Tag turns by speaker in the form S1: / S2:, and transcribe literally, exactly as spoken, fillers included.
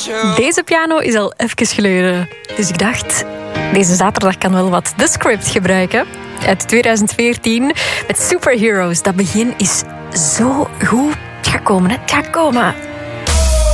S1: Deze piano is al even geleden. Dus ik dacht, deze zaterdag kan wel wat The Script gebruiken. Uit twintig veertien met Superheroes. Dat begin is zo goed. Het gaat komen, hè? Het gaat komen.